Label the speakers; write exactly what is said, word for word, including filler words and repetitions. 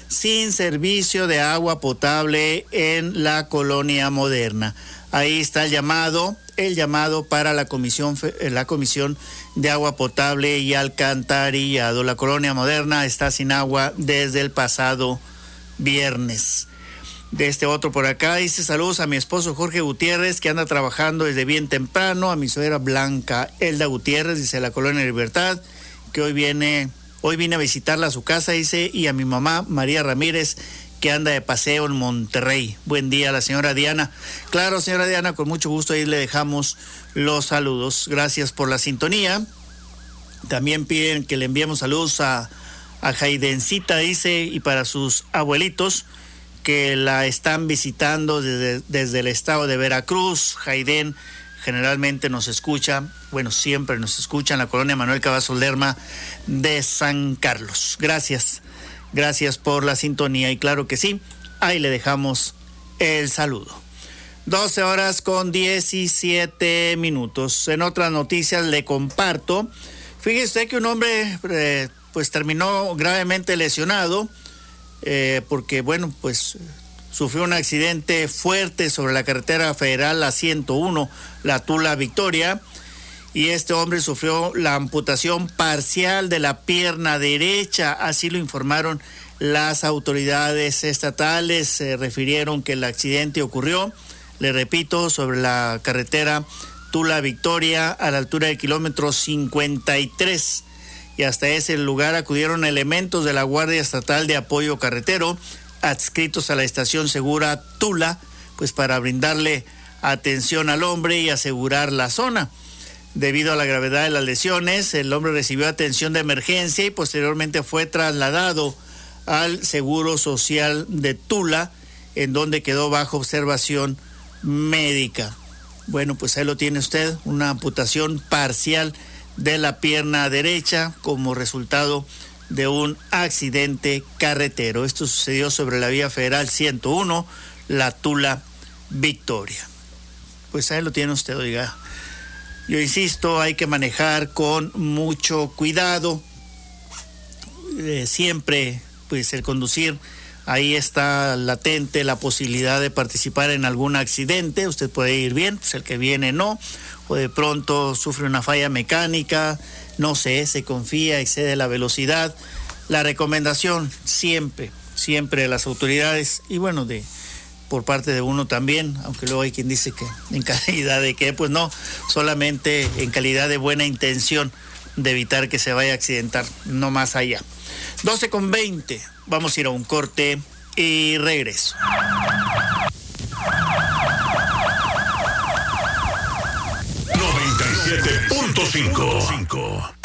Speaker 1: sin servicio de agua potable en la Colonia Moderna. Ahí está el llamado, el llamado para la comisión, la comisión de agua potable y alcantarillado. La Colonia Moderna está sin agua desde el pasado viernes. De este otro por acá dice: saludos a mi esposo Jorge Gutiérrez, que anda trabajando desde bien temprano, a mi suegra Blanca Elda Gutiérrez, dice, la Colonia Libertad, que hoy viene, hoy vine a visitarla a su casa, dice, y a mi mamá María Ramírez, que anda de paseo en Monterrey. Buen día a la señora Diana. Claro, señora Diana, con mucho gusto ahí le dejamos los saludos. Gracias por la sintonía. También piden que le enviemos saludos a, a Jaidencita, dice, y para sus abuelitos que la están visitando desde, desde el estado de Veracruz. Jaiden generalmente nos escucha, bueno, siempre nos escucha en la Colonia Manuel Cavazos Lerma de San Carlos. Gracias. Gracias por la sintonía y claro que sí, ahí le dejamos el saludo. doce horas con diecisiete minutos. En otras noticias le comparto, fíjese usted que un hombre eh, pues terminó gravemente lesionado eh, porque bueno, pues sufrió un accidente fuerte sobre la carretera federal la ciento uno, la Tula Victoria. Y este hombre sufrió la amputación parcial de la pierna derecha, así lo informaron las autoridades estatales. Se refirieron que el accidente ocurrió, le repito, sobre la carretera Tula Victoria a la altura del kilómetro cincuenta y tres. Y hasta ese lugar acudieron elementos de la Guardia Estatal de Apoyo Carretero, adscritos a la estación segura Tula, pues para brindarle atención al hombre y asegurar la zona. Debido a la gravedad de las lesiones, el hombre recibió atención de emergencia y posteriormente fue trasladado al Seguro Social de Tula, en donde quedó bajo observación médica. Bueno, pues ahí lo tiene usted, una amputación parcial de la pierna derecha como resultado de un accidente carretero. Esto sucedió sobre la vía federal ciento uno, la Tula Victoria. Pues ahí lo tiene usted, oiga. Yo insisto, hay que manejar con mucho cuidado. Eh, siempre, pues el conducir, ahí está latente la posibilidad de participar en algún accidente. Usted puede ir bien, pues el que viene no, o de pronto sufre una falla mecánica, no sé, se confía, excede la velocidad. La recomendación siempre, siempre de las autoridades y bueno, de por parte de uno también, aunque luego hay quien dice que en calidad de que, pues no, solamente en calidad de buena intención de evitar que se vaya a accidentar, no más allá. doce con veinte, vamos a ir a un corte y regreso.
Speaker 2: noventa y siete punto cinco